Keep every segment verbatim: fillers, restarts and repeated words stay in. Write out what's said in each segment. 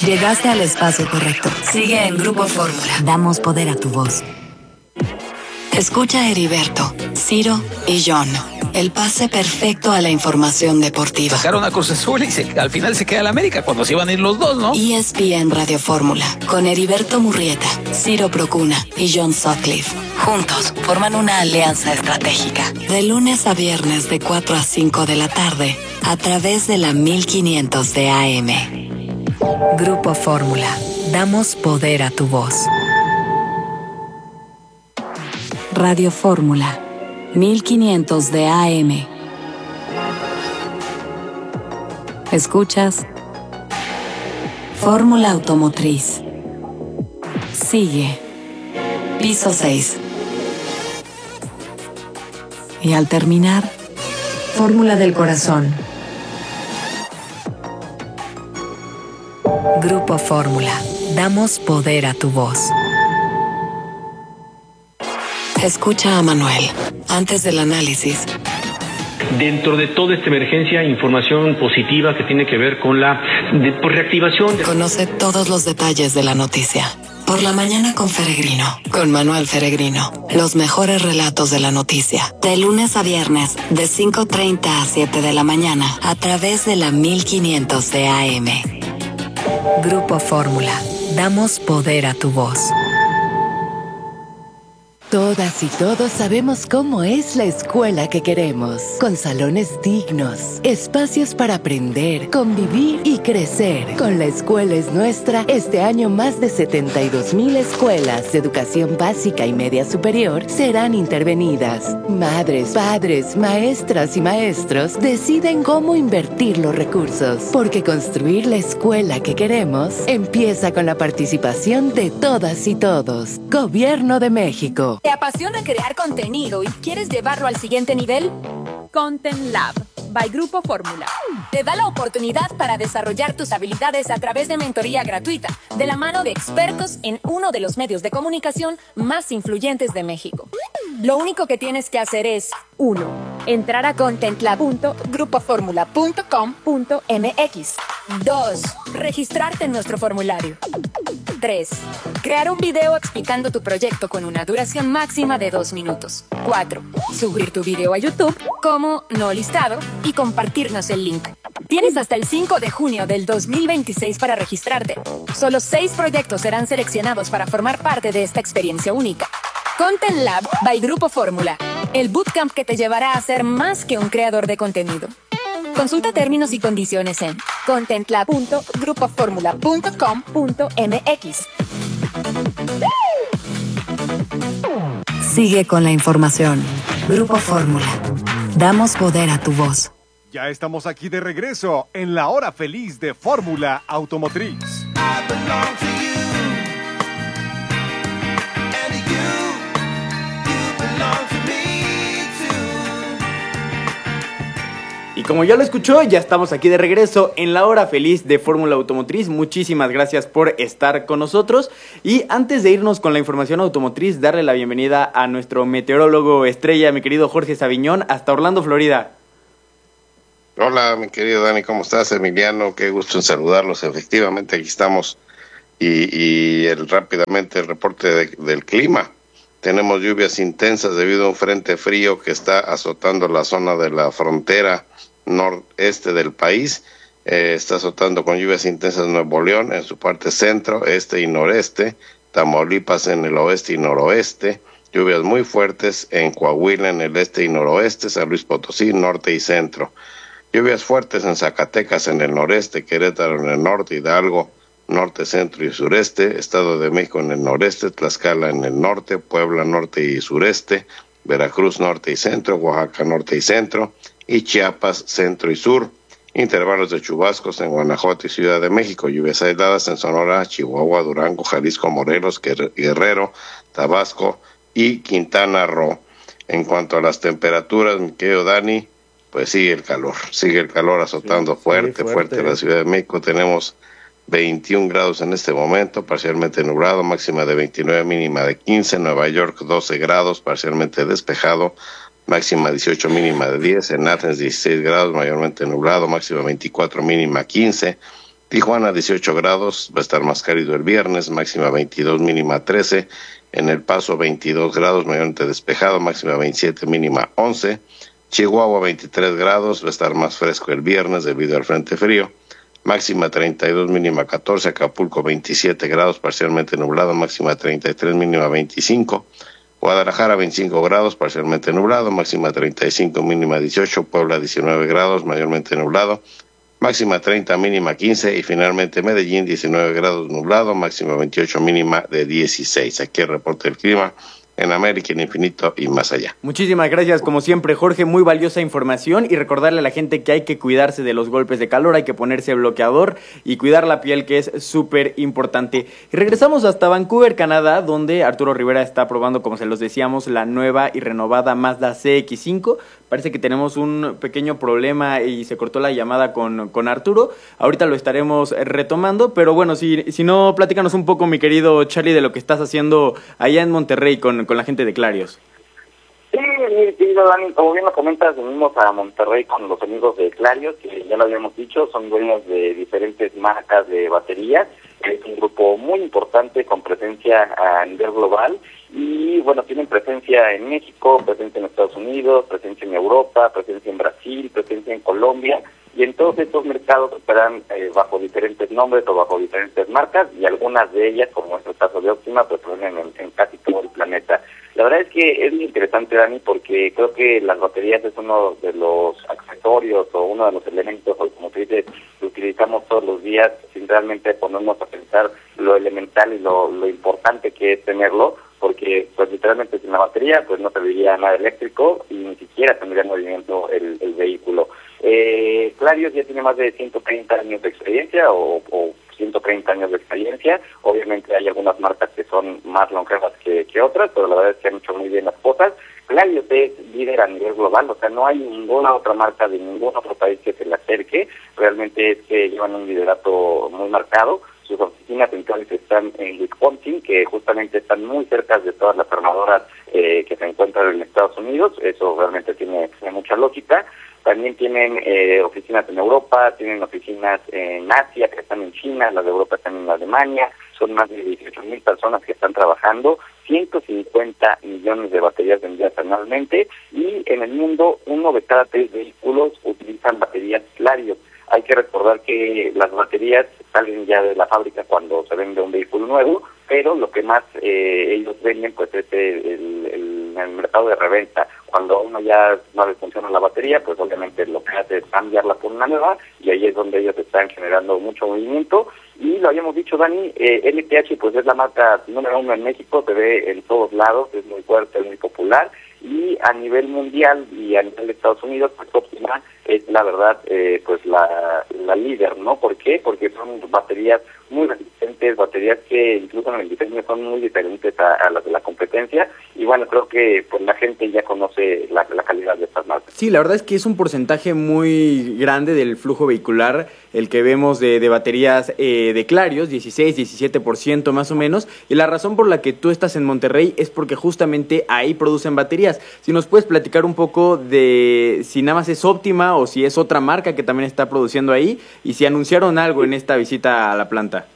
Llegaste al espacio correcto. Sigue en Grupo Fórmula. Damos poder a tu voz. Escucha a Heriberto, Ciro y John. El pase perfecto a la información deportiva. Sacaron a Cruz Azul y se, al final se queda el América cuando se iban a ir los dos, ¿no? E S P N Radio Fórmula, con Heriberto Murrieta, Ciro Procuna y John Sutcliffe. Juntos forman una alianza estratégica. De lunes a viernes de cuatro a cinco de la tarde, a través de la mil quinientos de A M. Grupo Fórmula. Damos poder a tu voz. Radio Fórmula. mil quinientos de A M. Escuchas Fórmula Automotriz. Sigue Piso seis. Y al terminar, Fórmula del Corazón. Grupo Fórmula. Damos poder a tu voz. Escucha a Manuel, antes del análisis. Dentro de toda esta emergencia, información positiva que tiene que ver con la de, pues, reactivación. De... Conoce todos los detalles de la noticia. Por la mañana con Feregrino, con Manuel Feregrino. Los mejores relatos de la noticia. De lunes a viernes, de cinco treinta a siete de la mañana, a través de la mil quinientos de A M. Grupo Fórmula. Damos poder a tu voz. Todas y todos sabemos cómo es la escuela que queremos, con salones dignos, espacios para aprender, convivir y crecer. Con La Escuela es Nuestra, este año más de setenta y dos mil escuelas de educación básica y media superior serán intervenidas. Madres, padres, maestras y maestros deciden cómo invertir los recursos, porque construir la escuela que queremos empieza con la participación de todas y todos. Gobierno de México. ¿Te apasiona crear contenido y quieres llevarlo al siguiente nivel? Content Lab, by Grupo Fórmula. Te da la oportunidad para desarrollar tus habilidades a través de mentoría gratuita, de la mano de expertos en uno de los medios de comunicación más influyentes de México. Lo único que tienes que hacer es, uno, entrar a contentlab punto grupo fórmula punto com punto m x. dos. Registrarte en nuestro formulario. tres. Crear un video explicando tu proyecto con una duración máxima de dos minutos. cuatro. Subir tu video a YouTube como no listado y compartirnos el link. Tienes hasta el cinco de junio del dos mil veintiséis para registrarte. Solo seis proyectos serán seleccionados para formar parte de esta experiencia única. Content Lab by Grupo Fórmula. El bootcamp que te llevará a ser más que un creador de contenido. Consulta términos y condiciones en contentlab punto grupo fórmula punto com punto m x. Sigue con la información. Grupo Fórmula. Damos poder a tu voz. Ya estamos aquí de regreso en la hora feliz de Fórmula Automotriz. Y como ya lo escuchó, ya estamos aquí de regreso en la hora feliz de Fórmula Automotriz. Muchísimas gracias por estar con nosotros. Y antes de irnos con la información automotriz, darle la bienvenida a nuestro meteorólogo estrella, mi querido Jorge Saviñón, hasta Orlando, Florida. Hola, mi querido Dani, ¿cómo estás? Emiliano, qué gusto en saludarlos. Efectivamente, aquí estamos. Y, y el, rápidamente el reporte de, del clima. Tenemos lluvias intensas debido a un frente frío que está azotando la zona de la frontera noreste del país. Eh, está azotando con lluvias intensas Nuevo León en su parte centro, este y noreste, Tamaulipas en el oeste y noroeste, lluvias muy fuertes en Coahuila en el este y noroeste, San Luis Potosí, norte y centro. Lluvias fuertes en Zacatecas en el noreste, Querétaro en el norte, Hidalgo, norte, centro y sureste, Estado de México en el noreste, Tlaxcala en el norte, Puebla norte y sureste, Veracruz norte y centro, Oaxaca norte y centro, y Chiapas centro y sur. Intervalos de chubascos en Guanajuato y Ciudad de México, lluvias aisladas en Sonora, Chihuahua, Durango, Jalisco, Morelos, Guerrero, Tabasco y Quintana Roo. En cuanto a las temperaturas, mi querido Dani, pues sigue el calor, sigue el calor azotando sí, fuerte, fuerte, fuerte la Ciudad de México. Tenemos veintiún grados en este momento, parcialmente nublado, máxima de veintinueve, mínima de quince. Nueva York doce grados, parcialmente despejado, máxima dieciocho, mínima de diez. En Athens dieciséis grados, mayormente nublado, máxima veinticuatro, mínima quince. Tijuana dieciocho grados, va a estar más cálido el viernes, máxima veintidós, mínima trece. En El Paso veintidós grados, mayormente despejado, máxima veintisiete, mínima once. Chihuahua veintitrés grados, va a estar más fresco el viernes debido al frente frío, máxima treinta y dos, mínima catorce. Acapulco veintisiete grados, parcialmente nublado, máxima treinta y tres, mínima veinticinco. Guadalajara veinticinco grados, parcialmente nublado, máxima treinta y cinco, mínima dieciocho. Puebla diecinueve grados, mayormente nublado, máxima treinta, mínima quince. Y finalmente Medellín diecinueve grados, nublado, máxima veintiocho, mínima de dieciséis. Aquí el reporte del clima en América, en Infinito y más allá. Muchísimas gracias, como siempre, Jorge, muy valiosa información, y recordarle a la gente que hay que cuidarse de los golpes de calor, hay que ponerse bloqueador y cuidar la piel, que es súper importante. Y regresamos hasta Vancouver, Canadá, donde Arturo Rivera está probando, como se los decíamos, la nueva y renovada Mazda C X cinco. Parece que tenemos un pequeño problema y se cortó la llamada con, con Arturo. Ahorita lo estaremos retomando, pero bueno, si, si no, platícanos un poco, mi querido Charlie, de lo que estás haciendo allá en Monterrey con, con la gente de Clarios. Sí, mi querido Dani, como bien lo comentas, venimos a Monterrey con los amigos de Clarios, que ya lo habíamos dicho, son dueños de diferentes marcas de baterías. Es un grupo muy importante con presencia a nivel global y, bueno, tienen presencia en México, presencia en Estados Unidos, presencia en Europa, presencia en Brasil, presencia en Colombia, y en todos estos mercados operan eh, bajo diferentes nombres o bajo diferentes marcas, y algunas de ellas, como es el caso de Optima, pues ponen en, en casi todo el planeta. La verdad es que es muy interesante, Dani, porque creo que las baterías es uno de los accesorios o uno de los elementos automotrices que utilizamos todos los días sin realmente ponernos a pensar lo elemental y lo, lo importante que es tenerlo, porque pues literalmente sin la batería pues no serviría nada eléctrico y ni siquiera tendría movimiento el, el vehículo. Eh, Clarios ya tiene más de ciento treinta años de experiencia o, o ciento treinta años de experiencia. Obviamente hay algunas marcas que son más longevas que, que otras, pero la verdad es que han hecho muy bien las cosas. Clarios es líder a nivel global, o sea, no hay ninguna otra marca de ningún otro país que se le acerque. Realmente es que llevan un liderato muy marcado. Sus oficinas centrales están en Wisconsin, que justamente están muy cerca de todas las armadoras eh, que se encuentran en Estados Unidos. Eso realmente tiene, tiene mucha lógica. También tienen eh, oficinas en Europa, tienen oficinas en Asia, que están en China, las de Europa están en Alemania. Son más de dieciocho mil personas que están trabajando, ciento cincuenta millones de baterías vendidas anualmente, y en el mundo uno de cada tres vehículos utilizan baterías Clarios. Hay que recordar que las baterías salen ya de la fábrica cuando se vende un vehículo nuevo, pero lo que más eh, ellos venden pues es el, el, el mercado de reventa. Cuando uno ya no les funciona la batería, pues obviamente lo que hace es cambiarla por una nueva, y ahí es donde ellos están generando mucho movimiento. Y lo habíamos dicho, Dani, eh, L T H pues es la marca número uno en México, se ve en todos lados, es muy fuerte, es muy popular, y a nivel mundial y a nivel de Estados Unidos, pues Optima es la verdad eh, pues la, la líder, ¿no? ¿Por qué? Porque son baterías muy resistentes, baterías que incluso en el diseño son muy diferentes a, a las de la competencia, y bueno, creo que pues la gente ya conoce la, la calidad de estas marcas. Sí, la verdad es que es un porcentaje muy grande del flujo vehicular el que vemos de, de baterías eh, de Clarios, dieciséis, diecisiete por ciento más o menos, y la razón por la que tú estás en Monterrey es porque justamente ahí producen baterías. Si nos puedes platicar un poco de si nada más es Optima o si es otra marca que también está produciendo ahí, y si anunciaron algo en esta visita a la planta.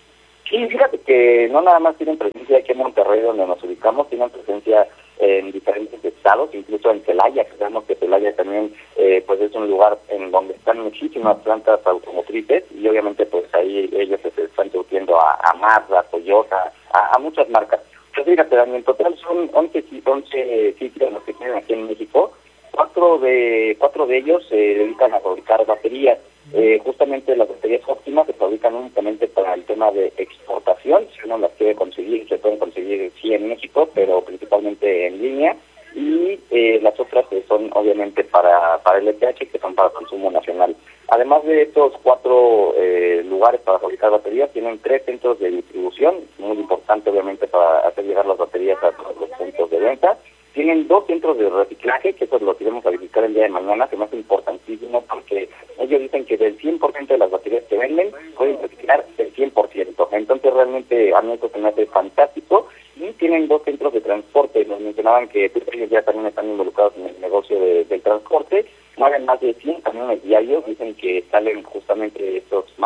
Sí, fíjate que no nada más tienen presencia aquí en Monterrey, donde nos ubicamos, tienen presencia en diferentes estados, incluso en Celaya, que sabemos que Celaya también eh, pues es un lugar en donde están muchísimas plantas automotrices, y obviamente pues ahí ellos se están surtiendo a, a Mazda, a Toyota, a, a muchas marcas. Pues fíjate, Dani, en total son once, once sitios los que tienen aquí en México. Cuatro de cuatro de ellos se dedican a fabricar baterías. Eh, justamente las baterías óptimas se fabrican únicamente para el tema de exportación. Si uno las quiere conseguir, se pueden conseguir sí en México, pero principalmente en línea. Y eh, las otras que son obviamente para, para L T H, que son para consumo nacional. Además de estos cuatro eh, lugares para fabricar baterías, tienen tres centros de distribución, muy importante obviamente para hacer llegar las baterías a todos los puntos de venta. Tienen dos centros de reciclaje, que eso lo iremos a visitar el día de mañana, que me hace importantísimo porque ellos dicen que del cien por ciento de las baterías que venden pueden reciclar el cien por ciento. Entonces realmente a mí eso se me hace fantástico. Y tienen dos centros de transporte. Nos mencionaban que ellos ya también están involucrados en el negocio de, del transporte. Mueven más de cien camiones diarios. Dicen que salen justamente estos más de cien camiones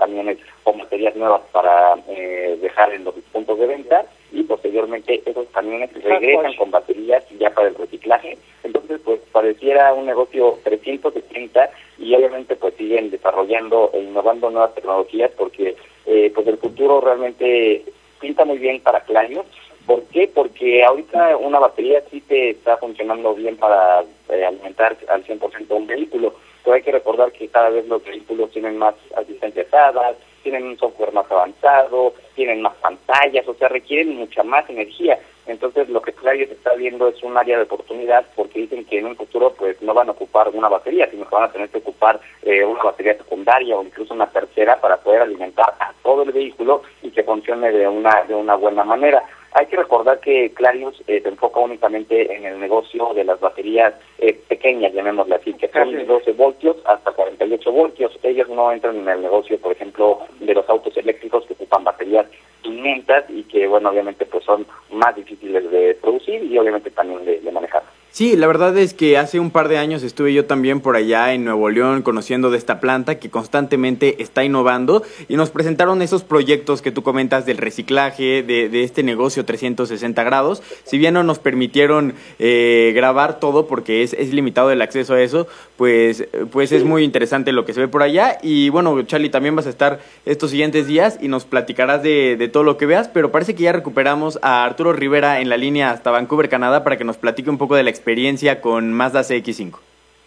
camiones con baterías nuevas para eh, dejar en los puntos de venta, y posteriormente esos camiones regresan con baterías ya para el reciclaje. Entonces, pues pareciera un negocio trescientos sesenta, y obviamente pues siguen desarrollando e innovando nuevas tecnologías, porque eh, pues el futuro realmente pinta muy bien para Clarios. ¿Por qué? Porque ahorita una batería sí te está funcionando bien para eh, alimentar al cien por ciento un vehículo, pero hay que recordar que cada vez los vehículos tienen más asistencias dadas, tienen un software más avanzado, tienen más pantallas, o sea, requieren mucha más energía. Entonces, lo que Clarios está viendo es un área de oportunidad, porque dicen que en un futuro pues no van a ocupar una batería, sino que van a tener que ocupar eh, una batería secundaria o incluso una tercera para poder alimentar a todo el vehículo y que funcione de una de una buena manera. Hay que recordar que Clarios eh, se enfoca únicamente en el negocio de las baterías eh, pequeñas, llamémosle así, que son de doce voltios hasta cuarenta y ocho voltios. Ellos no entran en el negocio, por ejemplo, de los autos eléctricos que ocupan baterías inmensas y que, bueno, obviamente pues son más difíciles de producir y obviamente también de, de manejar. Sí, la verdad es que hace un par de años estuve yo también por allá en Nuevo León conociendo de esta planta que constantemente está innovando, y nos presentaron esos proyectos que tú comentas del reciclaje, de, de este negocio trescientos sesenta grados. Si bien no nos permitieron eh, grabar todo porque es, es limitado el acceso a eso, pues, pues es muy interesante lo que se ve por allá. Y bueno, Charlie, también vas a estar estos siguientes días y nos platicarás de, de todo lo que veas, pero parece que ya recuperamos a Arturo Rivera en la línea hasta Vancouver, Canadá, para que nos platique un poco de la experiencia experiencia con Mazda C X cinco.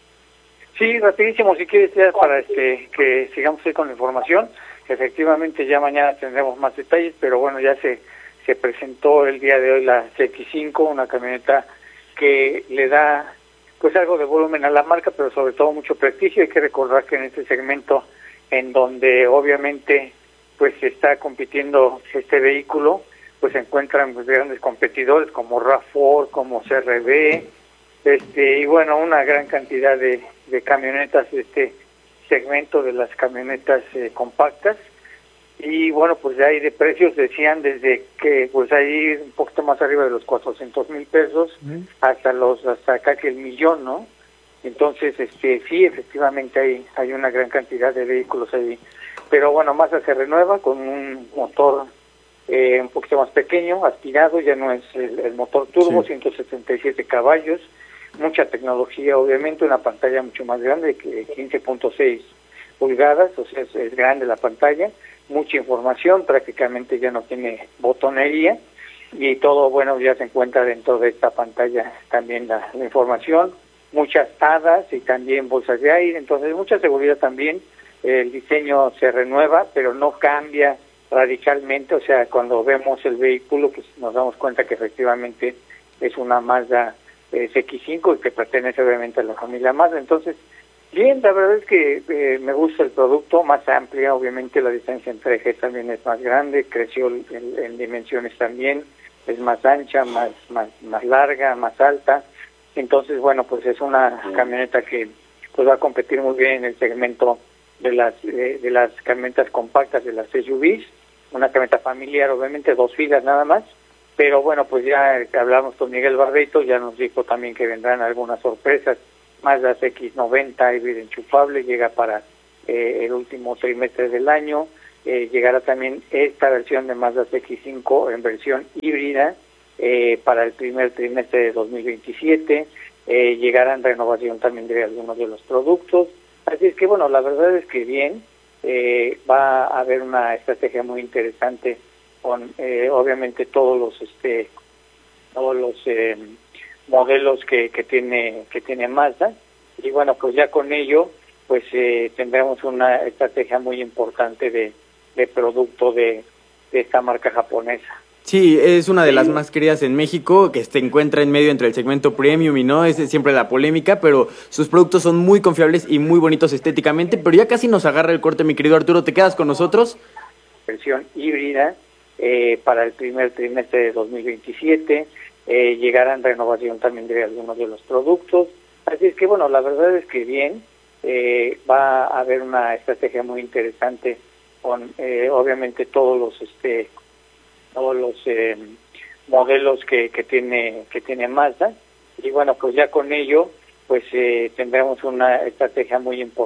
Sí, rapidísimo, si quieres, ya para este que sigamos ahí con la información. Efectivamente, ya mañana tendremos más detalles, pero bueno, ya se, se presentó el día de hoy la C X cinco, una camioneta que le da pues algo de volumen a la marca, pero sobre todo mucho prestigio. Hay que recordar que en este segmento, en donde obviamente pues está compitiendo este vehículo, pues se encuentran pues, grandes competidores como RAV cuatro, como C R V, este y bueno, una gran cantidad de, de camionetas de este segmento de las camionetas eh, compactas. Y bueno, pues de ahí de precios decían desde que pues ahí un poquito más arriba de los cuatrocientos mil pesos mm. hasta los hasta casi el millón, ¿no? Entonces, este sí, efectivamente hay hay una gran cantidad de vehículos ahí. Pero bueno, Mazda se renueva con un motor eh, un poquito más pequeño, aspirado, ya no es el, el motor turbo, sí. ciento setenta y siete caballos, mucha tecnología, obviamente, una pantalla mucho más grande, que quince punto seis pulgadas, o sea, es, es grande la pantalla, mucha información, prácticamente ya no tiene botonería, y todo, bueno, ya se encuentra dentro de esta pantalla también la, la información, muchas hadas y también bolsas de aire, entonces mucha seguridad también. El diseño se renueva, pero no cambia radicalmente, o sea, cuando vemos el vehículo, pues nos damos cuenta que efectivamente es una Mazda eh, C X cinco y que pertenece obviamente a la familia Mazda. Entonces, bien, la verdad es que eh, me gusta el producto, más amplia, obviamente la distancia entre ejes también es más grande, creció en, en dimensiones también, es más ancha, más, más, más larga, más alta. Entonces, bueno, pues es una camioneta que pues va a competir muy bien en el segmento de las de, de las camionetas compactas, de las S U Vs, una camioneta familiar, obviamente dos filas nada más, pero bueno, pues ya hablamos con Miguel Barreto, ya nos dijo también que vendrán algunas sorpresas, Mazda C X noventa híbrido enchufable, llega para eh, el último trimestre del año, eh, llegará también esta versión de Mazda C X cinco en versión híbrida eh, para el primer trimestre de dos mil veintisiete, eh, llegarán renovación también de algunos de los productos. Así es que, bueno, la verdad es que bien, eh, va a haber una estrategia muy interesante con, eh, obviamente, todos los este todos los eh, modelos que, que tiene que tiene Mazda. Y bueno, pues ya con ello, pues eh, tendremos una estrategia muy importante de, de producto de, de esta marca japonesa. Sí, es una de las más queridas en México, que se encuentra en medio entre el segmento premium y no, es siempre la polémica, pero sus productos son muy confiables y muy bonitos estéticamente, pero ya casi nos agarra el corte, mi querido Arturo, ¿te quedas con nosotros? Versión híbrida eh, para el primer trimestre de dos mil veintisiete, eh, llegarán renovación también de algunos de los productos, así es que bueno, la verdad es que bien, eh, va a haber una estrategia muy interesante con eh, obviamente todos los este todos los eh, modelos que, que tiene que tiene Mazda, y bueno, pues ya con ello pues eh, tendremos una estrategia muy importante